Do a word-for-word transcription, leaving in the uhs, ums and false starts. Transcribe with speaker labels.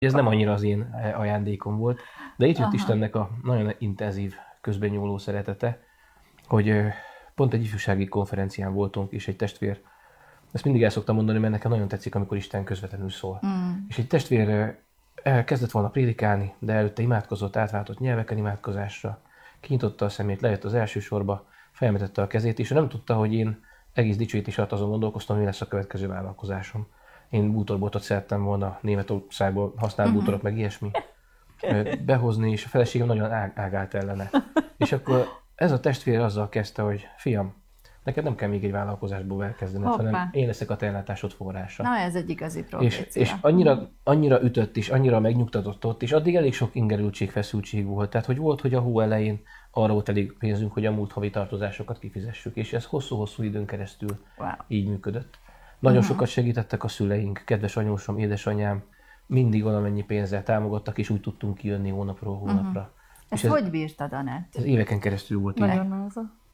Speaker 1: Ez nem annyira az én ajándékom volt, de itt jött
Speaker 2: Aha.
Speaker 1: Istennek a nagyon intenzív közbennyúló szeretete, hogy ö, pont egy ifjúsági konferencián voltunk, és egy testvér, ezt mindig el szoktam mondani, mert nekem nagyon tetszik, amikor Isten közvetlenül szól.
Speaker 2: Mm.
Speaker 1: És egy testvér ö, elkezdett volna prédikálni, de előtte imádkozott, átváltott nyelveken imádkozásra, kinyitotta a szemét, lejött az első sorba, felmetette a kezét, és ő nem tudta, hogy én egész dicsőítés alatt azon gondolkoztam, mi lesz a következő vállalkozásom. Én bútorboltot szerettem volna Németországból használt bútorok, meg ilyesmi ö, behozni, és a feleségem nagyon ág, ágált ellene. És akkor ez a testvér azzal kezdte, hogy fiam, neked nem kell még egy vállalkozásból elkezdened,
Speaker 2: Hoppá.
Speaker 1: hanem én leszek a te ellátásod forrása.
Speaker 2: Na, ez egy igazi
Speaker 1: És,
Speaker 2: profécia.
Speaker 1: és annyira, annyira ütött és annyira megnyugtatott ott, és addig elég sok ingerültség, feszültség volt. Tehát, hogy volt, hogy a hó elején arra volt elég pénzünk, hogy a múlt havi tartozásokat kifizessük, és ez hosszú-hosszú időn keresztül
Speaker 2: Wow.
Speaker 1: így működött. Nagyon uh-huh. sokat segítettek a szüleink, kedves anyósom, édesanyám, mindig valamennyi pénzzel támogattak, és úgy tudtunk kijönni hónapról hónapra.
Speaker 2: Uh-huh. Ezt
Speaker 1: és ez,
Speaker 2: hogy bírtad, Anett?
Speaker 1: ez éveken keresztül volt így.
Speaker 3: Nagyon nehezen.